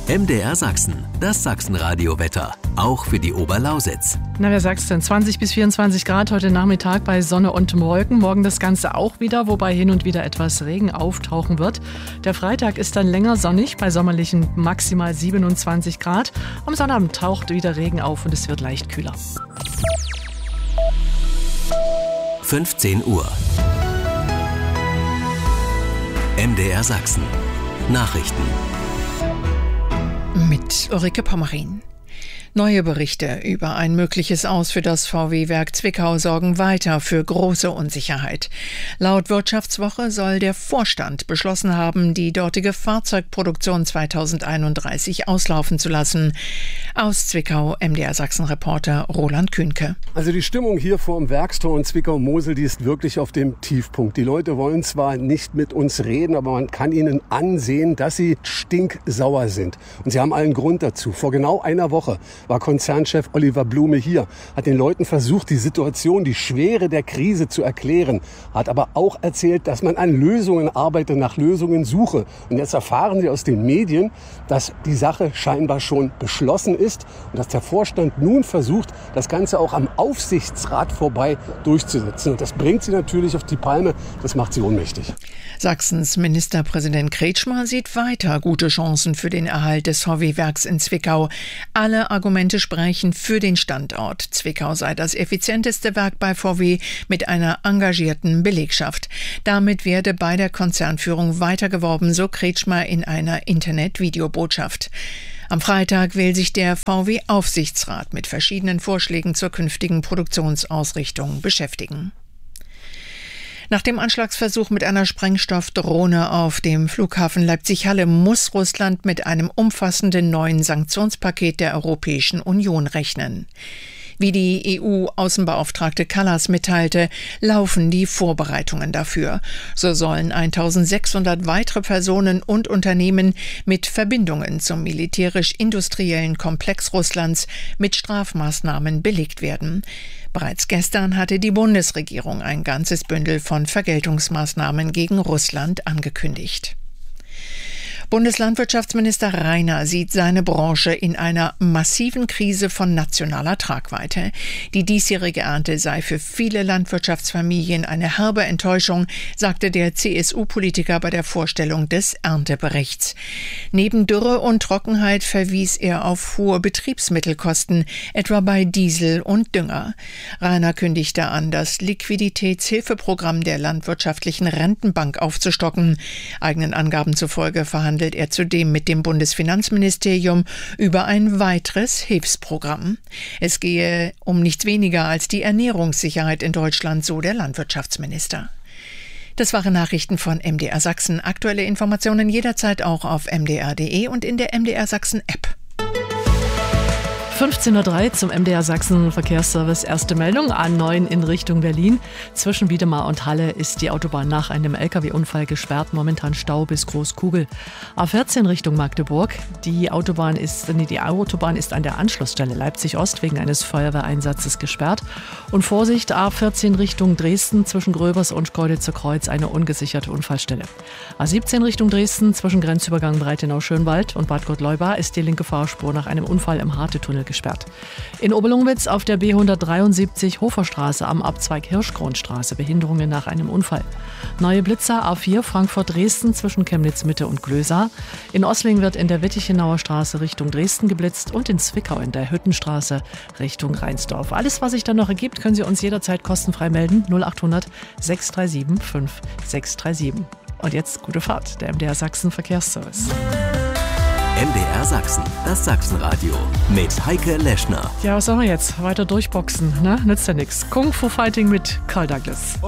MDR Sachsen, das Sachsenradio-Wetter. Auch für die Oberlausitz. Na, wer sagt's denn? 20 bis 24 Grad heute Nachmittag bei Sonne und Wolken. Morgen das Ganze auch wieder, wobei hin und wieder etwas Regen auftauchen wird. Der Freitag ist dann länger sonnig bei sommerlichen maximal 27 Grad. Am Sonnabend taucht wieder Regen auf und es wird leicht kühler. 15 Uhr. MDR Sachsen. Nachrichten. Mit Ulrike Pommerin. Neue Berichte über ein mögliches Aus für das VW-Werk Zwickau sorgen weiter für große Unsicherheit. Laut Wirtschaftswoche soll der Vorstand beschlossen haben, die dortige Fahrzeugproduktion 2031 auslaufen zu lassen. Aus Zwickau, MDR Sachsen-Reporter Roland Kühnke. Also die Stimmung hier vor dem Werkstor in Zwickau-Mosel, die ist wirklich auf dem Tiefpunkt. Die Leute wollen zwar nicht mit uns reden, aber man kann ihnen ansehen, dass sie stinksauer sind. Und sie haben allen Grund dazu. Vor genau einer Woche war Konzernchef Oliver Blume hier, hat den Leuten versucht, die Situation, die Schwere der Krise zu erklären, hat aber auch erzählt, dass man an Lösungen arbeite, nach Lösungen suche. Und jetzt erfahren Sie aus den Medien, dass die Sache scheinbar schon beschlossen ist und dass der Vorstand nun versucht, das Ganze auch am Aufsichtsrat vorbei durchzusetzen. Und das bringt sie natürlich auf die Palme, das macht sie ohnmächtig. Sachsens Ministerpräsident Kretschmer sieht weiter gute Chancen für den Erhalt des VW-Werks in Zwickau. Alle Argumente sprechen für den Standort. Zwickau sei das effizienteste Werk bei VW mit einer engagierten Belegschaft. Damit werde bei der Konzernführung weitergeworben, so Kretschmer in einer Internet-Videobotschaft. Am Freitag will sich der VW-Aufsichtsrat mit verschiedenen Vorschlägen zur künftigen Produktionsausrichtung beschäftigen. Nach dem Anschlagsversuch mit einer Sprengstoffdrohne auf dem Flughafen Leipzig-Halle muss Russland mit einem umfassenden neuen Sanktionspaket der Europäischen Union rechnen. Wie die EU-Außenbeauftragte Kallas mitteilte, laufen die Vorbereitungen dafür. So sollen 1600 weitere Personen und Unternehmen mit Verbindungen zum militärisch-industriellen Komplex Russlands mit Strafmaßnahmen belegt werden. Bereits gestern hatte die Bundesregierung ein ganzes Bündel von Vergeltungsmaßnahmen gegen Russland angekündigt. Bundeslandwirtschaftsminister Rainer sieht seine Branche in einer massiven Krise von nationaler Tragweite. Die diesjährige Ernte sei für viele Landwirtschaftsfamilien eine herbe Enttäuschung, sagte der CSU-Politiker bei der Vorstellung des Ernteberichts. Neben Dürre und Trockenheit verwies er auf hohe Betriebsmittelkosten, etwa bei Diesel und Dünger. Rainer kündigte an, das Liquiditätshilfeprogramm der Landwirtschaftlichen Rentenbank aufzustocken. Eigenen Angaben zufolge verhandelt er zudem mit dem Bundesfinanzministerium über ein weiteres Hilfsprogramm. Es gehe um nichts weniger als die Ernährungssicherheit in Deutschland, so der Landwirtschaftsminister. Das waren Nachrichten von MDR Sachsen. Aktuelle Informationen jederzeit auch auf mdr.de und in der MDR Sachsen App. 15.03 Uhr zum MDR Sachsen Verkehrsservice. Erste Meldung, A9 in Richtung Berlin. Zwischen Wiedemar und Halle ist die Autobahn nach einem LKW-Unfall gesperrt. Momentan Stau bis Großkugel. A14 Richtung Magdeburg. Die Autobahn ist an der Anschlussstelle Leipzig-Ost wegen eines Feuerwehreinsatzes gesperrt. Und Vorsicht, A14 Richtung Dresden zwischen Gröbers und Schkeuditzer Kreuz eine ungesicherte Unfallstelle. A17 Richtung Dresden zwischen Grenzübergang Breitenau-Schönwald und Bad Gott-Leubach ist die linke Fahrspur nach einem Unfall im Harte-Tunnel gesperrt. In Oberlungwitz auf der B173 Hoferstraße am Abzweig Hirschkronstraße Behinderungen nach einem Unfall. Neue Blitzer A4 Frankfurt-Dresden zwischen Chemnitz-Mitte und Glösa. In Ossling wird in der Wittichenauer Straße Richtung Dresden geblitzt und in Zwickau in der Hüttenstraße Richtung Rheinsdorf. Alles, was sich dann noch ergibt, können Sie uns jederzeit kostenfrei melden. 0800 637 5637. Und jetzt gute Fahrt, der MDR Sachsen Verkehrsservice. MDR Sachsen, das Sachsenradio mit Heike Leschner. Ja, was sollen wir jetzt? Weiter durchboxen, ne? Nützt ja nichts. Kung Fu Fighting mit Carl Douglas.